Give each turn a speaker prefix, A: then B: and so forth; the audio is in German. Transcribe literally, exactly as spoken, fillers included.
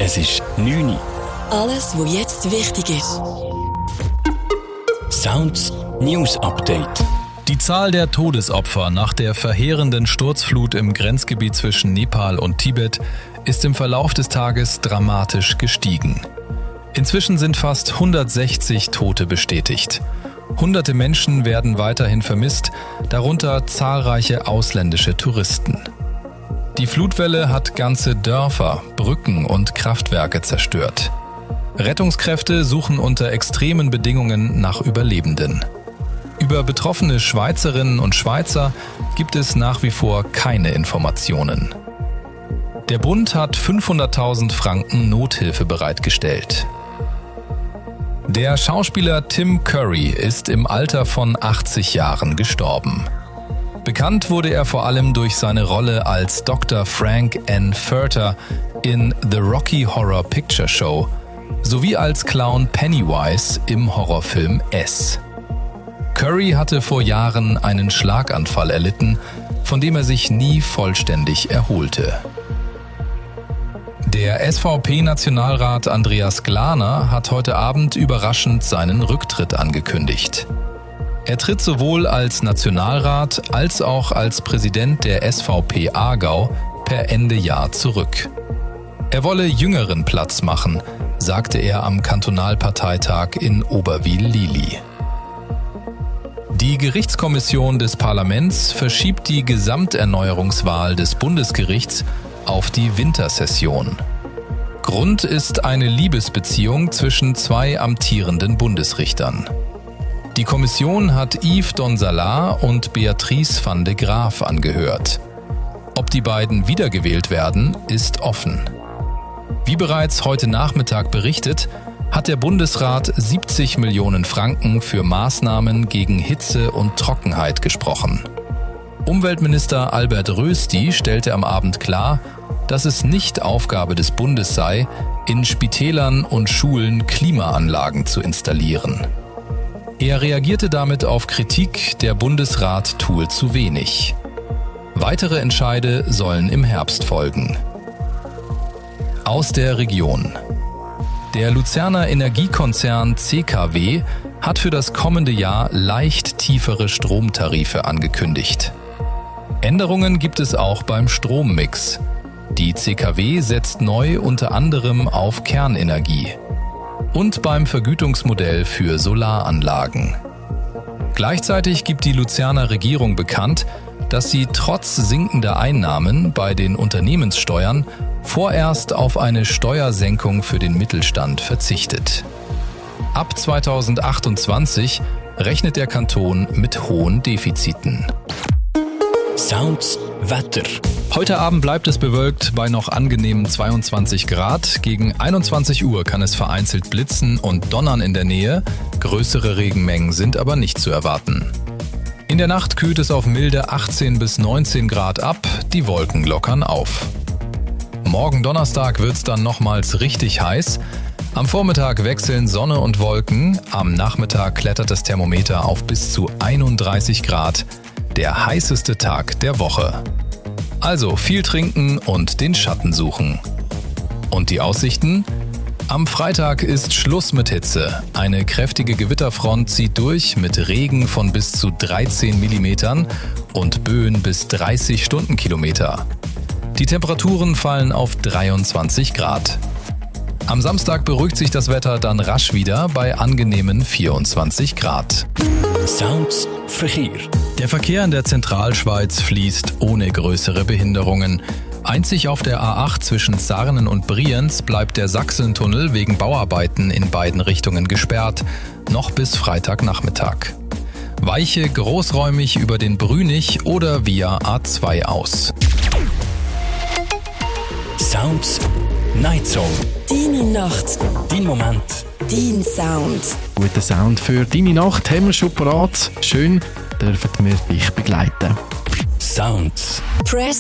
A: Es ist neun Uhr.
B: Alles, was jetzt wichtig ist.
A: Sounds News Update.
C: Die Zahl der Todesopfer nach der verheerenden Sturzflut im Grenzgebiet zwischen Nepal und Tibet ist im Verlauf des Tages dramatisch gestiegen. Inzwischen sind fast hundertsechzig Tote bestätigt. Hunderte Menschen werden weiterhin vermisst, darunter zahlreiche ausländische Touristen. Die Flutwelle hat ganze Dörfer, Brücken und Kraftwerke zerstört. Rettungskräfte suchen unter extremen Bedingungen nach Überlebenden. Über betroffene Schweizerinnen und Schweizer gibt es nach wie vor keine Informationen. Der Bund hat fünfhunderttausend Franken Nothilfe bereitgestellt. Der Schauspieler Tim Curry ist im Alter von achtzig Jahren gestorben. Bekannt wurde er vor allem durch seine Rolle als Doktor Frank N. Furter in The Rocky Horror Picture Show sowie als Clown Pennywise im Horrorfilm S. Curry hatte vor Jahren einen Schlaganfall erlitten, von dem er sich nie vollständig erholte. Der S V P-Nationalrat Andreas Glarner hat heute Abend überraschend seinen Rücktritt angekündigt. Er tritt sowohl als Nationalrat als auch als Präsident der S V P Aargau per Ende Jahr zurück. Er wolle Jüngeren Platz machen, sagte er am Kantonalparteitag in Oberwil-Lili. Die Gerichtskommission des Parlaments verschiebt die Gesamterneuerungswahl des Bundesgerichts auf die Wintersession. Grund ist eine Liebesbeziehung zwischen zwei amtierenden Bundesrichtern. Die Kommission hat Yves Donsalar und Beatrice van de Graaf angehört. Ob die beiden wiedergewählt werden, ist offen. Wie bereits heute Nachmittag berichtet, hat der Bundesrat siebzig Millionen Franken für Maßnahmen gegen Hitze und Trockenheit gesprochen. Umweltminister Albert Rösti stellte am Abend klar, dass es nicht Aufgabe des Bundes sei, in Spitälern und Schulen Klimaanlagen zu installieren. Er reagierte damit auf Kritik, der Bundesrat tue zu wenig. Weitere Entscheide sollen im Herbst folgen. Aus der Region. Der Luzerner Energiekonzern C K W hat für das kommende Jahr leicht tiefere Stromtarife angekündigt. Änderungen gibt es auch beim Strommix. Die C K W setzt neu unter anderem auf Kernenergie und beim Vergütungsmodell für Solaranlagen. Gleichzeitig gibt die Luzerner Regierung bekannt, dass sie trotz sinkender Einnahmen bei den Unternehmenssteuern vorerst auf eine Steuersenkung für den Mittelstand verzichtet. Ab zweitausendachtundzwanzig rechnet der Kanton mit hohen Defiziten.
A: Sounds Wetter.
C: Heute Abend bleibt es bewölkt bei noch angenehmen zweiundzwanzig Grad. Gegen einundzwanzig Uhr kann es vereinzelt blitzen und donnern in der Nähe. Größere Regenmengen sind aber nicht zu erwarten. In der Nacht kühlt es auf milde achtzehn bis neunzehn Grad ab. Die Wolken lockern auf. Morgen Donnerstag wird es dann nochmals richtig heiß. Am Vormittag wechseln Sonne und Wolken. Am Nachmittag klettert das Thermometer auf bis zu einunddreißig Grad. Der heißeste Tag der Woche. Also viel trinken und den Schatten suchen. Und die Aussichten? Am Freitag ist Schluss mit Hitze. Eine kräftige Gewitterfront zieht durch mit Regen von bis zu dreizehn Millimetern und Böen bis dreißig Stundenkilometer. Die Temperaturen fallen auf dreiundzwanzig Grad. Am Samstag beruhigt sich das Wetter dann rasch wieder bei angenehmen vierundzwanzig Grad.
A: Sounds Verkehr.
C: Der Verkehr in der Zentralschweiz fließt ohne größere Behinderungen. Einzig auf der A acht zwischen Sarnen und Brienz bleibt der Sachsentunnel wegen Bauarbeiten in beiden Richtungen gesperrt, noch bis Freitagnachmittag. Weiche großräumig über den Brünich oder via A zwei aus.
A: Sounds Night Song.
B: Deine Nacht.
A: Dein Moment.
B: Dein Sound.
D: Guten Sound für deine Nacht haben wir schon parat. Schön, dürfen wir dich begleiten.
A: Sounds.
B: Press